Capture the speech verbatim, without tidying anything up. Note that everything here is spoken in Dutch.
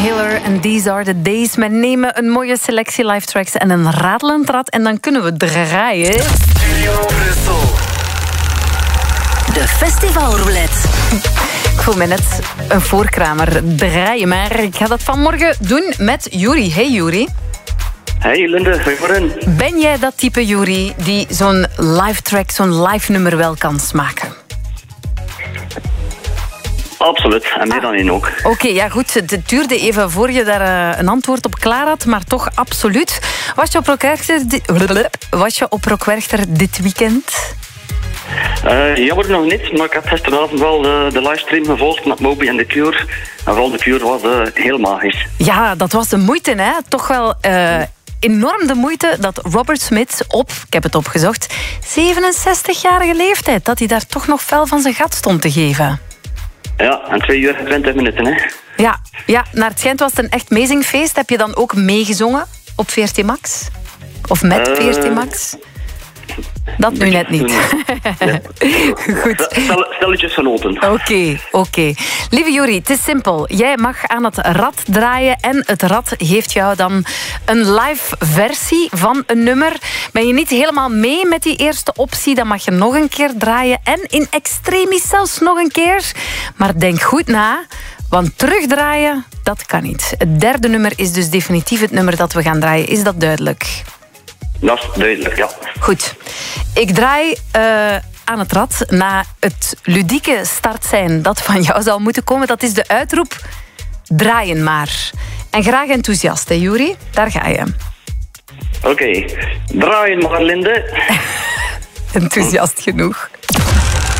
Hiller en These Are The Days. We nemen een mooie selectie live tracks en een radelend rad en dan kunnen we draaien. Studio Brussel. De Festivalroulette. Ik voel me net een voorkramer. Draaien maar. Ik ga dat vanmorgen doen met Yuri. Hey Yuri. Hey Linde, goedemorgen. Ben jij dat type Yuri die zo'n live track, zo'n live nummer wel kan smaken? Absoluut, en meer dan één ook. Oké, okay, ja goed. Het duurde even voor je daar uh, een antwoord op klaar had, maar toch absoluut. Was je op Rockwerchter, di- Was je op Rockwerchter dit weekend? Uh, jammer nog niet, maar ik heb gisteravond wel de, de livestream gevolgd met Moby en The Cure. En vooral The Cure was uh, heel magisch. Ja, dat was de moeite, hè? Toch wel uh, enorm de moeite dat Robert Smith op, ik heb het opgezocht, zevenenzestigjarige leeftijd, dat hij daar toch nog fel van zijn gat stond te geven. Ja, en twee uur en twintig minuten, hè. Ja, ja, naar het schijnt was het een echt amazing feest. Heb je dan ook meegezongen op V R T Max? Of met uh... V R T Max? Dat nu net niet. Ja. Goed. Stel, stelletjes genoten. Oké, okay, oké. Okay. Lieve Yuri, het is simpel. Jij mag aan het rad draaien en het rad geeft jou dan een live versie van een nummer. Ben je niet helemaal mee met die eerste optie, dan mag je nog een keer draaien en in extremis zelfs nog een keer. Maar denk goed na, want terugdraaien, dat kan niet. Het derde nummer is dus definitief het nummer dat we gaan draaien. Is dat duidelijk? Dat is duidelijk, ja. Goed. Ik draai uh, aan het rad na het ludieke startsein dat van jou zal moeten komen. Dat is de uitroep draaien maar. En graag enthousiast, hè, Yuri? Daar ga je. Oké. Okay. Draaien maar, Linde. Enthousiast genoeg.